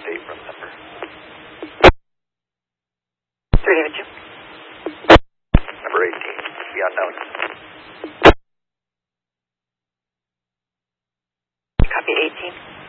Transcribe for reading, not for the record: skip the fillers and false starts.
state room number. 382. Number 18, the unknown. Copy 18.